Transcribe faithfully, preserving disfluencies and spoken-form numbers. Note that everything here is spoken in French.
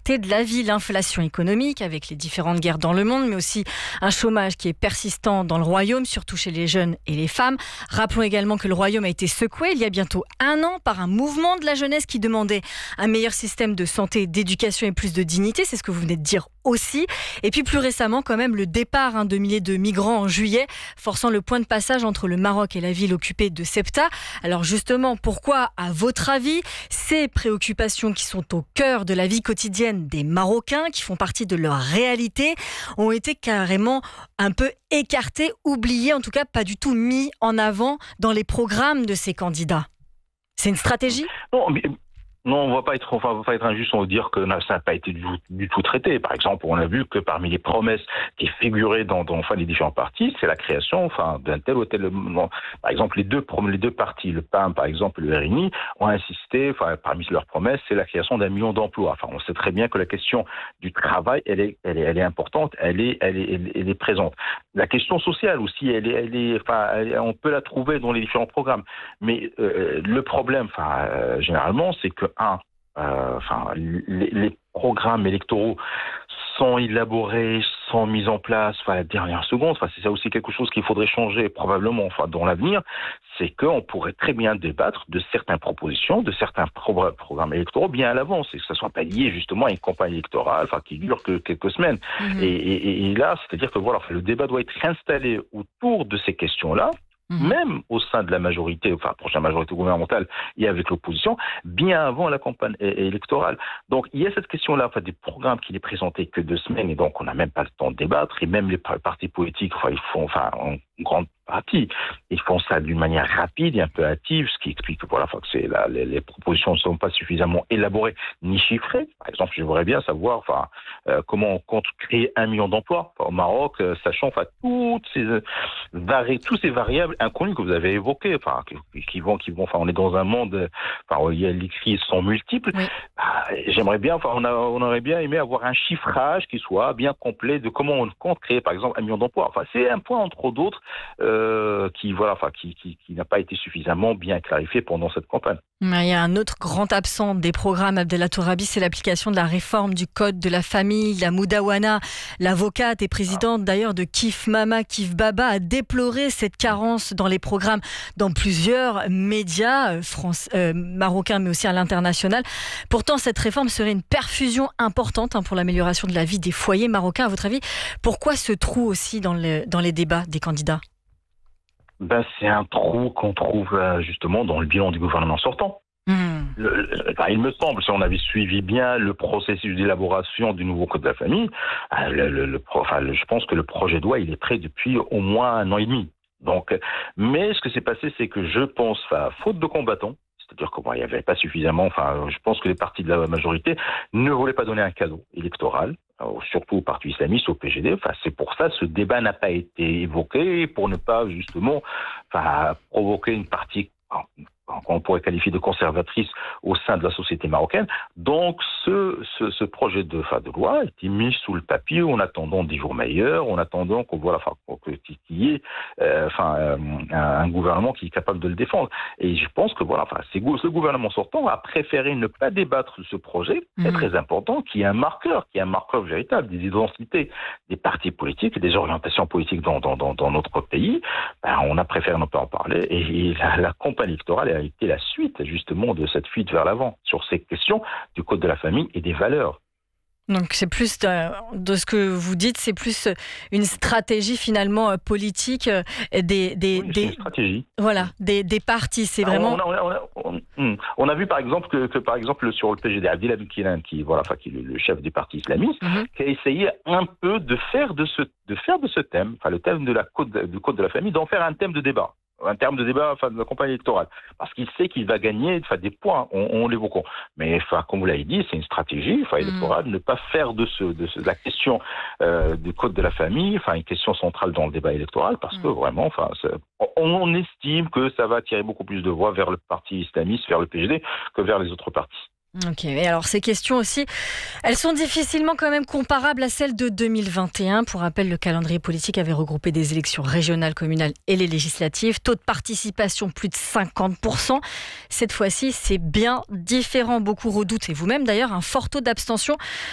cherté de la vie, l'inflation économique avec les différentes guerres dans le monde, mais aussi un chômage qui est persistant dans le royaume, surtout chez les jeunes et les femmes. Rappelons également que le royaume a été secoué il y a bientôt un an par un mouvement de la jeunesse qui demandait un meilleur système de santé, d'éducation et plus de dignité. C'est ce que vous venez de dire aussi. Et puis plus récemment, quand même, le départ hein, de milliers de migrants en juillet, forçant le point de passage entre le Maroc et la ville occupée de Ceuta. Alors justement, pourquoi, à votre avis, ces préoccupations qui sont au cœur de la vie quotidienne des Marocains, qui font partie de leur réalité, ont été carrément un peu écartées, oubliées, en tout cas pas du tout mis en avant dans les programmes de ces candidats? C'est une stratégie ? Non, mais... Non, on ne va pas être, enfin, on va pas être injuste, on va dire que ça n'a pas été du, du tout traité. Par exemple, on a vu que parmi les promesses qui figuraient dans, dans enfin, les différents partis, c'est la création, enfin, d'un tel ou tel. Non. Par exemple, les deux, les deux partis, le P A M, par exemple, le R N I, ont insisté, enfin, parmi leurs promesses, c'est la création d'un million d'emplois. Enfin, on sait très bien que la question du travail, elle est, elle est, elle est importante, elle est, elle est, elle est, elle est présente. La question sociale aussi, elle est, elle est, enfin, elle, on peut la trouver dans les différents programmes. Mais euh, le problème, enfin, euh, généralement, c'est que un, euh, enfin, les, les programmes électoraux sont élaborés, sont mis en place, enfin, à la dernière seconde. Enfin, c'est ça aussi quelque chose qu'il faudrait changer probablement, enfin, dans l'avenir. C'est qu'on pourrait très bien débattre de certaines propositions, de certains pro- programmes électoraux bien à l'avance, et que ça soit pas lié justement à une campagne électorale, enfin, qui dure que quelques semaines. Mmh. Et, et, et là, c'est-à-dire que voilà, enfin, le débat doit être installé autour de ces questions-là. Mmh. Même au sein de la majorité, enfin, prochaine majorité gouvernementale et avec l'opposition, bien avant la campagne é- électorale. Donc, il y a cette question-là, enfin, des programmes qui n'est présenté que deux semaines, et donc on n'a même pas le temps de débattre, et même les partis politiques, enfin, ils font, enfin, en grande partie, ils font ça d'une manière rapide et un peu hâtive, ce qui explique que, voilà, enfin, que c'est là, les, les propositions ne sont pas suffisamment élaborées ni chiffrées. Par exemple, j'aimerais bien savoir, enfin, euh, comment on compte créer un million d'emplois enfin, au Maroc, euh, sachant, enfin, toutes ces euh, vari- tous ces variables inconnues que vous avez évoquées, enfin, qui, qui vont, qui vont, enfin, on est dans un monde, enfin, où il y a, les crises sont multiples. Oui. Ah, j'aimerais bien, enfin, on, a, on aurait bien aimé avoir un chiffrage qui soit bien complet de comment on compte créer, par exemple, un million d'emplois. Enfin, c'est un point entre d'autres euh, qui, voilà, enfin, qui, qui, qui n'a pas été suffisamment bien clarifié pendant cette campagne. Il y a un autre grand absent des programmes, Abdallah Torabi, c'est l'application de la réforme du code de la famille. La Moudawana, l'avocate et présidente ah. d'ailleurs de Kif Mama, Kif Baba, a déploré cette carence dans les programmes dans plusieurs médias France, euh, marocains, mais aussi à l'international. Pourtant, cette réforme serait une perfusion importante hein, pour l'amélioration de la vie des foyers marocains. À votre avis, pourquoi ce trou aussi dans, le, dans les débats des candidats ? Ben, c'est un trou qu'on trouve euh, justement dans le bilan du gouvernement sortant. Mmh. Le, le, enfin, il me semble, si on avait suivi bien le processus d'élaboration du nouveau code de la famille, euh, le, le, le, enfin, le, je pense que le projet de loi, il est prêt depuis au moins un an et demi. Donc, mais ce que s'est passé, c'est que je pense, enfin, faute de combattants, c'est-à-dire qu'il bon, n'y avait pas suffisamment, enfin, je pense que les partis de la majorité ne voulaient pas donner un cadeau électoral, surtout au parti islamiste, au P G D. Enfin, c'est pour ça que ce débat n'a pas été évoqué, pour ne pas justement enfin, provoquer une partie qu'on pourrait qualifier de conservatrice au sein de la société marocaine. Donc, ce, ce, ce projet de, enfin, de loi a été mis sous le tapis en attendant des jours meilleurs, en attendant qu'on voilà, enfin, qu'il y ait euh, enfin, euh, un gouvernement qui est capable de le défendre. Et je pense que voilà, enfin, c'est, ce gouvernement sortant a préféré ne pas débattre de ce projet, c'est mmh. très important, qui est un marqueur, qui est un marqueur véritable des identités des partis politiques et des orientations politiques dans, dans, dans, dans notre pays. Ben, on a préféré ne pas en parler. Et, et la, la campagne électorale a été la suite justement de cette fuite vers l'avant sur ces questions du code de la famille et des valeurs. Donc c'est plus de, de ce que vous dites, c'est plus une stratégie finalement politique des des, oui, des une stratégie. Voilà, des, des partis. C'est ah, vraiment. On a, on, a, on, a, on a vu par exemple que, que par exemple sur le P G D, Abdel Aboukilan, qui voilà, enfin qui est le, le chef du parti islamiste, mm-hmm. qui a essayé un peu de faire de ce de faire de ce thème, enfin le thème de la code du code de la famille, d'en faire un thème de débat. Un terme de débat enfin, de la campagne électorale. Parce qu'il sait qu'il va gagner enfin, des points, on, on l'évoque. Mais enfin, comme vous l'avez dit, c'est une stratégie enfin, électorale, mmh. ne pas faire de, ce, de, ce, de la question euh, du code de la famille enfin, une question centrale dans le débat électoral, parce mmh. que vraiment, enfin, on, on estime que ça va attirer beaucoup plus de voix vers le parti islamiste, vers le P G D, que vers les autres partis. Ok, et alors ces questions aussi, elles sont difficilement quand même comparables à celles de deux mille vingt et un. Pour rappel, le calendrier politique avait regroupé des élections régionales, communales et les législatives. Taux de participation plus de cinquante pour cent. Cette fois-ci, c'est bien différent. Beaucoup redoutent, et vous-même d'ailleurs, un fort taux d'abstention